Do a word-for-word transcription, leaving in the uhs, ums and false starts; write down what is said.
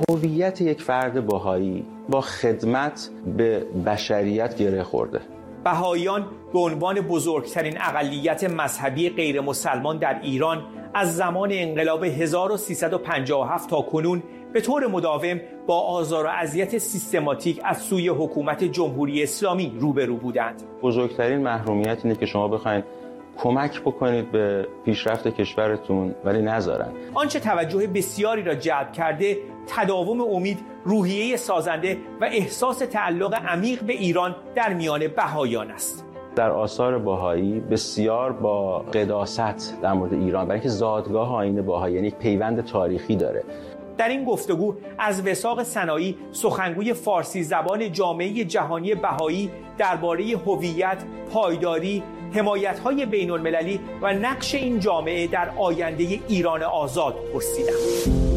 هویت یک فرد بهایی با خدمت به بشریت گره خورده. بهاییان به عنوان بزرگترین اقلیت مذهبی غیر مسلمان در ایران از زمان انقلاب هزار و سیصد و پنجاه و هفت تا کنون به طور مداوم با آزار و اذیت سیستماتیک از سوی حکومت جمهوری اسلامی روبرو بودند. بزرگترین محرومیت اینه که شما بخواید کمک بکنید به پیشرفت کشورتون ولی نذارن. آنچه توجه بسیاری را جلب کرده تداوم امید، روحیه سازنده و احساس تعلق عمیق به ایران در میان بهاییان است. در آثار بهایی بسیار با قداست در مورد ایران، برای اینکه زادگاه آیین بهایی یعنی پیوند تاریخی داره. در این گفتگو از وثاق سنایی، سخنگوی فارسی زبان جامعه جهانی بهایی، درباره هویت، پایداری، حمایت‌های بین‌المللی و نقش این جامعه در آینده ایران آزاد پرسیدم.